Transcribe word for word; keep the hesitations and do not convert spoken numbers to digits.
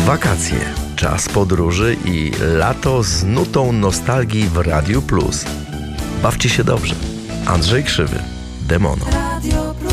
Wakacje, czas podróży i lato z nutą nostalgii w Radiu Plus. Bawcie się dobrze. Andrzej Krzywy, Demono.